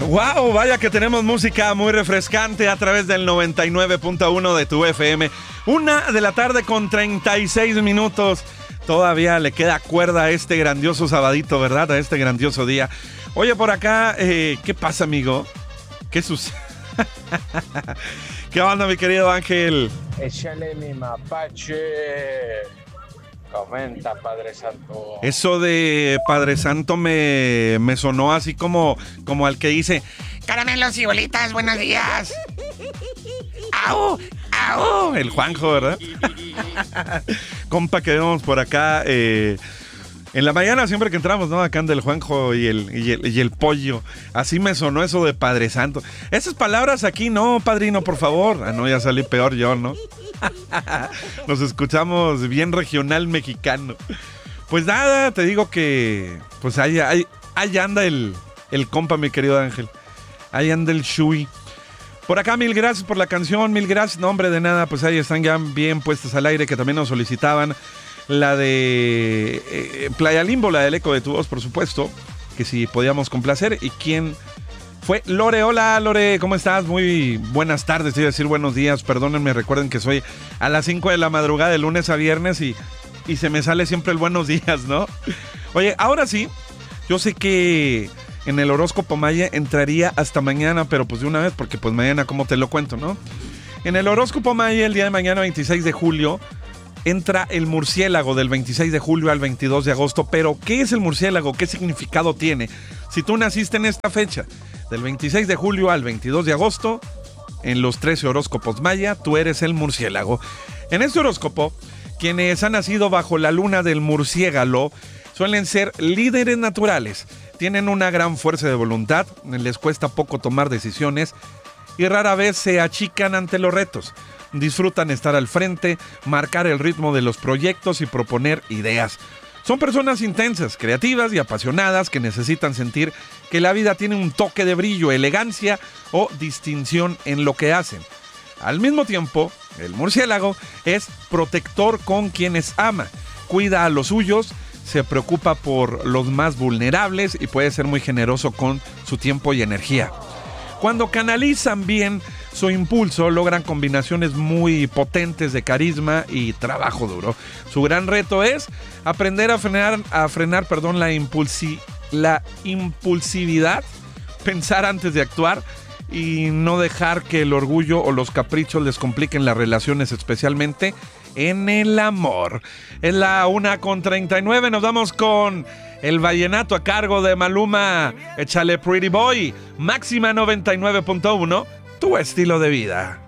Wow, vaya que tenemos música muy refrescante a través del 99.1 de tu FM. 1:00 con 36 minutos. Todavía le queda cuerda a este grandioso sabadito, ¿verdad? A este grandioso día. Oye, por acá, ¿qué pasa, amigo? ¿Qué sucede? ¿Qué onda, mi querido Ángel? Échale mi mapache. Comenta, Padre Santo. Eso de Padre Santo me sonó así como al que dice: caramelos y bolitas, buenos días. ¡Au! ¡Au! El Juanjo, ¿verdad? Compa, que vemos por acá en la mañana, siempre que entramos, ¿no? Acá anda el Juanjo y el pollo. Así me sonó eso de Padre Santo. Esas palabras aquí no, padrino, por favor. Ah, no, ya salí peor yo, ¿no? Nos escuchamos bien regional mexicano. Pues nada, te digo que pues ahí anda el compa, mi querido Ángel. Ahí anda el Shui. Por acá, mil gracias por la canción, mil gracias. No, hombre, de nada, pues ahí están ya bien puestas al aire, que también nos solicitaban. La de Playa Limbo, la del eco de tu voz, por supuesto, que si podíamos complacer. ¿Y quién fue? Lore, hola Lore, ¿cómo estás? Muy buenas tardes, iba a decir buenos días, perdónenme, recuerden que soy a las 5 de la madrugada de lunes a viernes y se me sale siempre el buenos días, ¿no? Oye, ahora sí, yo sé que en el horóscopo maya entraría hasta mañana, pero pues de una vez, porque pues mañana, ¿cómo te lo cuento, no? En el horóscopo maya, el día de mañana, 26 de julio, entra el murciélago del 26 de julio al 22 de agosto. Pero, ¿qué es el murciélago? ¿Qué significado tiene? Si tú naciste en esta fecha, del 26 de julio al 22 de agosto, en los 13 horóscopos maya, tú eres el murciélago. En este horóscopo, quienes han nacido bajo la luna del murciélago suelen ser líderes naturales. Tienen una gran fuerza de voluntad, les cuesta poco tomar decisiones y rara vez se achican ante los retos. Disfrutan estar al frente, marcar el ritmo de los proyectos y proponer ideas. Son personas intensas, creativas y apasionadas que necesitan sentir que la vida tiene un toque de brillo, elegancia o distinción en lo que hacen. Al mismo tiempo, el murciélago es protector con quienes ama, cuida a los suyos, se preocupa por los más vulnerables y puede ser muy generoso con su tiempo y energía. Cuando canalizan bien su impulso, logran combinaciones muy potentes de carisma y trabajo duro. Su gran reto es aprender a frenar la impulsividad, pensar antes de actuar y no dejar que el orgullo o los caprichos les compliquen las relaciones, especialmente en el amor. Es la 1:39, nos vamos con el vallenato a cargo de Maluma. Échale Pretty Boy, máxima 99.1, tu estilo de vida.